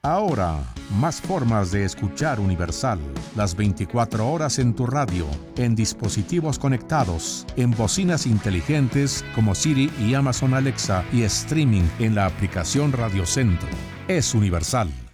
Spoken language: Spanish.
Ahora, más formas de escuchar Universal. Las 24 horas en tu radio, en dispositivos conectados, en bocinas inteligentes como Siri y Amazon Alexa y streaming en la aplicación Radio Centro. Es Universal.